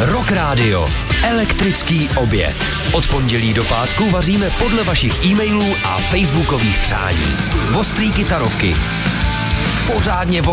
Rock Radio. Elektrický oběd. Od pondělí do pátku vaříme podle vašich e-mailů a facebookových přání. Ostrý kytarovky. Pořádně